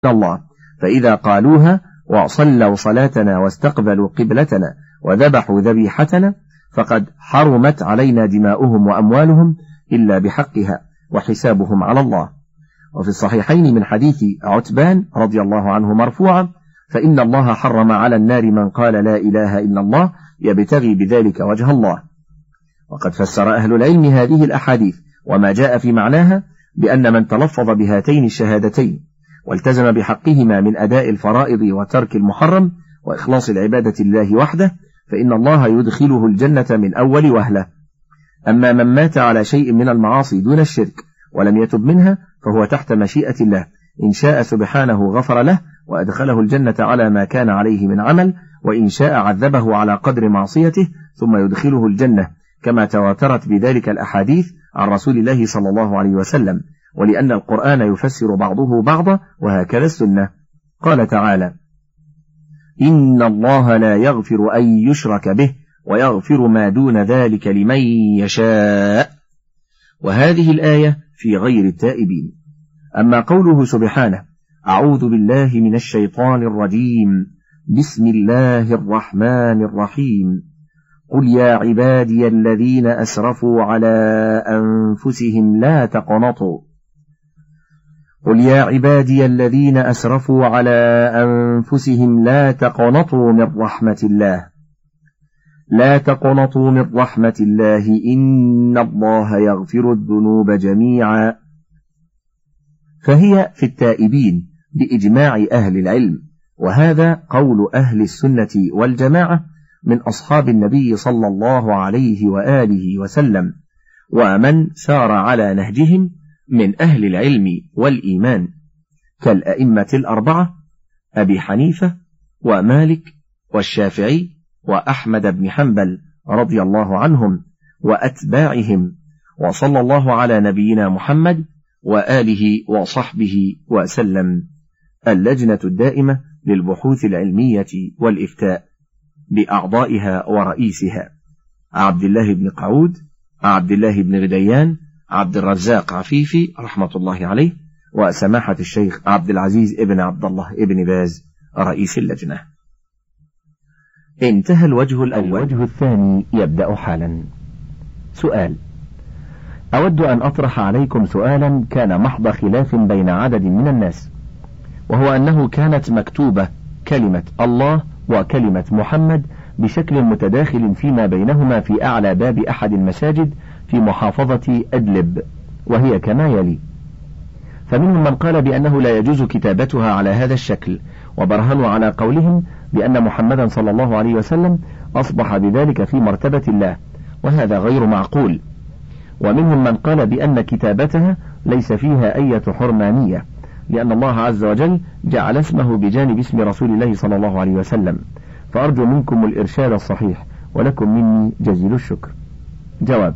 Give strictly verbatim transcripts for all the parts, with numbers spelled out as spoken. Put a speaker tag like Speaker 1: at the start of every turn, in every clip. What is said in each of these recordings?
Speaker 1: الله، فإذا قالوها وصلوا صلاتنا واستقبلوا قبلتنا وذبحوا ذبيحتنا فقد حرمت علينا دماؤهم وأموالهم إلا بحقها وحسابهم على الله. وفي الصحيحين من حديث عتبان رضي الله عنه مرفوعا: فإن الله حرم على النار من قال لا إله إلا الله يبتغي بذلك وجه الله. وقد فسر أهل العلم هذه الأحاديث وما جاء في معناها بأن من تلفظ بهاتين الشهادتين والتزم بحقهما من أداء الفرائض وترك المحرم وإخلاص العبادة لله وحده فإن الله يدخله الجنة من أول وهلة. أما من مات على شيء من المعاصي دون الشرك ولم يتب منها فهو تحت مشيئة الله، إن شاء سبحانه غفر له وأدخله الجنة على ما كان عليه من عمل، وإن شاء عذبه على قدر معصيته ثم يدخله الجنة، كما تواترت بذلك الأحاديث عن رسول الله صلى الله عليه وسلم، ولأن القرآن يفسر بعضه بعضا وهكذا السنة. قال تعالى: إن الله لا يغفر أن يشرك به ويغفر ما دون ذلك لمن يشاء. وهذه الآية في غير التائبين. أما قوله سبحانه: أعوذ بالله من الشيطان الرجيم، بسم الله الرحمن الرحيم، قل يا عبادي الذين أسرفوا على أنفسهم لا تقنطوا قل يا عبادي الذين أسرفوا على أنفسهم لا تقنطوا من رحمة الله لا تقنطوا من رحمة الله إن الله يغفر الذنوب جميعا. فهي في التائبين بإجماع أهل العلم، وهذا قول أهل السنة والجماعة من أصحاب النبي صلى الله عليه وآله وسلم، ومن سار على نهجهم من أهل العلم والإيمان كالأئمة الأربعة أبي حنيفة ومالك والشافعي وأحمد بن حنبل رضي الله عنهم وأتباعهم، وصلى الله على نبينا محمد وآله وصحبه وسلم. اللجنة الدائمة للبحوث العلمية والإفتاء بأعضائها ورئيسها: عبد الله بن قعود، عبد الله بن غديان، عبد الرزاق عفيفي رحمة الله عليه، وسماحة الشيخ عبد العزيز ابن عبد الله ابن باز رئيس اللجنة. انتهى الوجه الأول.
Speaker 2: الوجه الثاني يبدأ حالا. سؤال: أود أن أطرح عليكم سؤالا كان محض خلاف بين عدد من الناس، وهو أنه كانت مكتوبة كلمة الله وكلمة محمد بشكل متداخل فيما بينهما في أعلى باب أحد المساجد في محافظة أدلب، وهي كما يلي: فمنهم من قال بأنه لا يجوز كتابتها على هذا الشكل، وبرهنوا على قولهم بأن محمدا صلى الله عليه وسلم أصبح بذلك في مرتبة الله، وهذا غير معقول. ومنهم من قال بأن كتابتها ليس فيها أي حرمانية، لأن الله عز وجل جعل اسمه بجانب اسم رسول الله صلى الله عليه وسلم، فأرجو منكم الإرشاد الصحيح، ولكم مني جزيل الشكر. جواب: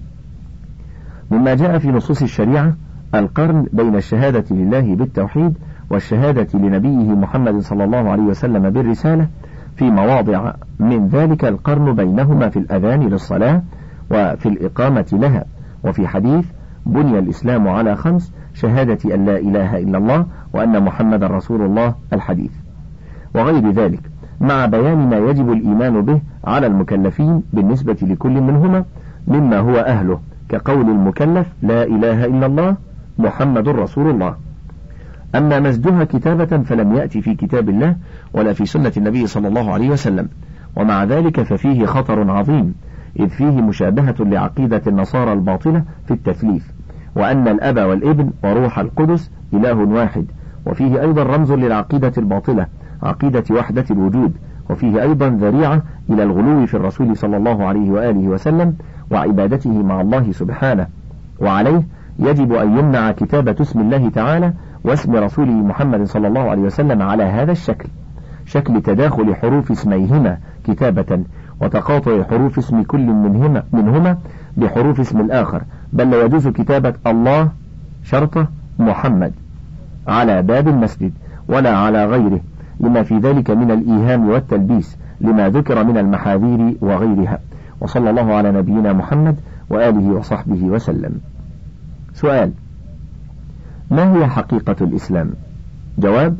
Speaker 2: مما جاء في نصوص الشريعة القرن بين الشهادة لله بالتوحيد والشهادة لنبيه محمد صلى الله عليه وسلم بالرسالة في مواضع، من ذلك القرن بينهما في الأذان للصلاة وفي الإقامة لها، وفي حديث بني الإسلام على خمس: شهادة أن لا إله إلا الله وأن محمد رسول الله الحديث، وغير ذلك، مع بيان ما يجب الإيمان به على المكلفين بالنسبة لكل منهما مما هو أهله، كقول المكلف لا إله إلا الله محمد رسول الله. أما مزجها كتابة فلم يأتي في كتاب الله ولا في سنة النبي صلى الله عليه وسلم، ومع ذلك ففيه خطر عظيم، إذ فيه مشابهة لعقيدة النصارى الباطلة في التثليث، وأن الأب والابن وروح القدس إله واحد، وفيه أيضا رمز للعقيدة الباطلة، عقيدة وحدة الوجود، وفيه أيضا ذريعة إلى الغلو في الرسول صلى الله عليه وآله وسلم وعبادته مع الله سبحانه. وعليه يجب أن يمنع كتابة اسم الله تعالى واسم رسوله محمد صلى الله عليه وسلم على هذا الشكل، شكل تداخل حروف اسميهما كتابة وتقاطع حروف اسم كل منهما, منهما بحروف اسم الآخر، بل لا يجوز كتابة الله شرطة محمد على باب المسجد ولا على غيره، لما في ذلك من الإيهام والتلبيس لما ذكر من المحاذير وغيرها. وصلى الله على نبينا محمد وآله وصحبه وسلم. سؤال: ما هي حقيقة الإسلام؟ جواب: